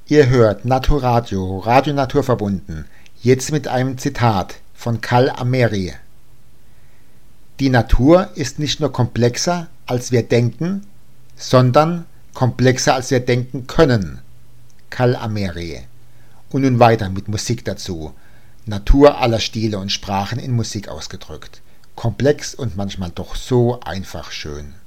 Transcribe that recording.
Ihr hört Naturadio, Radio Naturverbunden, jetzt mit einem Zitat von Karl Ameri. Die Natur ist nicht nur komplexer, als wir denken, sondern komplexer, als wir denken können. Karl Ameri. Und nun weiter mit Musik dazu. Natur aller Stile und Sprachen in Musik ausgedrückt. Komplex und manchmal doch so einfach schön.